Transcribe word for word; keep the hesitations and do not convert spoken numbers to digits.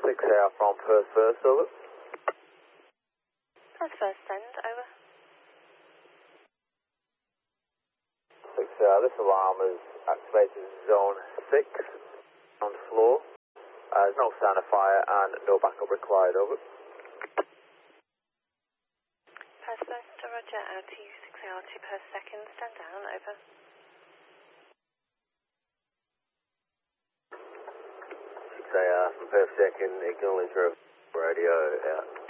six A R from Perth first, over. Perth first, send, over. six A R, this alarm is activated in zone six, on floor. Uh, there's no sign of fire and no backup required, over. Perth first, roger, out to you, six A R two per second, stand down, over. six A R from Perth second, acknowledge radio, yeah.